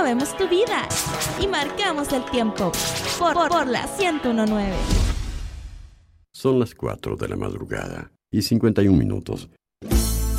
movemos tu vida y marcamos el tiempo por la 101.9. Son las 4 de la madrugada y 51 minutos.